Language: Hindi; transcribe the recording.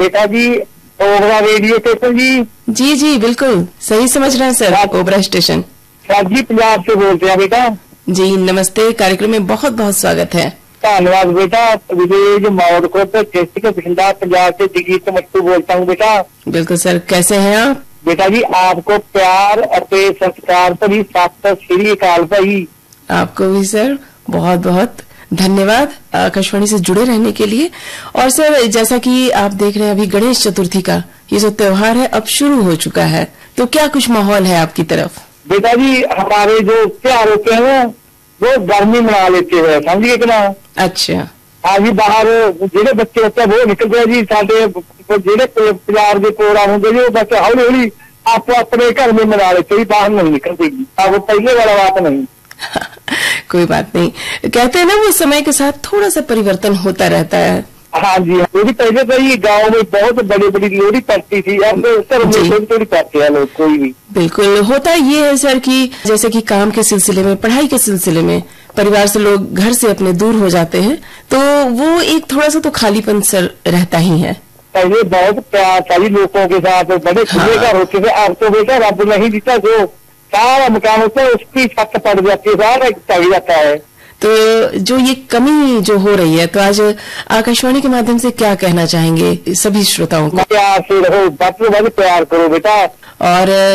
बेटा जी ओबरा रेडियो स्टेशन जी। जी जी बिल्कुल सही समझ रहे हैं सर, ओबरा स्टेशन। सर जी पंजाब से बोलते हैं बेटा। जी नमस्ते, कार्यक्रम में बहुत बहुत स्वागत है। धन्यवाद बेटा। विलेज मौड़कोट डिस्ट्रिक्ट बठिंडा पंजाब से जगीर मट्टू बोलता हूँ बेटा। बिल्कुल सर, कैसे हैं आप? बेटा जी आपको प्यार और संस्कार भरी सत श्री अकाल भाई। आपको भी सर बहुत बहुत धन्यवाद आकाशवाणी से जुड़े रहने के लिए। और सर जैसा कि आप देख रहे हैं अभी गणेश चतुर्थी का ये जो त्योहार है अब शुरू हो चुका है, तो क्या कुछ माहौल है आपकी तरफ? बेटा जी हमारे जो त्योहार होते हैं वो गर्मी मना लेते हैं, समझिए कि ना। अच्छा हाँ जी, बाहर जेडे बच्चे होते हैं वो निकलते हैं जी। साडे जेडे पंजाब के प्रोग्राम होंगे जी वो बच्चे हौली हौली आपको अपने घर में मना लेते जी, बाहर नहीं निकलते जी। अब पहले वाला बात नहीं। कोई बात नहीं, कहते हैं ना वो समय के साथ थोड़ा सा परिवर्तन होता रहता है। हाँ जी, लोहड़ी पहले तो ये गांव में बहुत बड़ी बड़ी लोहड़ी पड़ती थी, अब तो थोड़ी पड़ती है लोग कोई भी। बिल्कुल होता ये है सर कि जैसे कि काम के सिलसिले में, पढ़ाई के सिलसिले में परिवार से लोग घर से अपने दूर हो जाते हैं, तो वो एक थोड़ा सा तो खालीपन सर रहता ही है। पहले बहुत प्यार था लोगों के साथ, बड़े खुले घर होते थे। अब तो बेटा रब नहीं जीता जो सारा मकान होता है उसकी छत पड़ जाती है, सारा चढ़ जाता है। तो जो ये कमी जो हो रही है, तो आज आकाशवाणी के माध्यम से क्या कहना चाहेंगे सभी श्रोताओं को? प्यार से रहो, बच्चों प्यार करो बेटा। और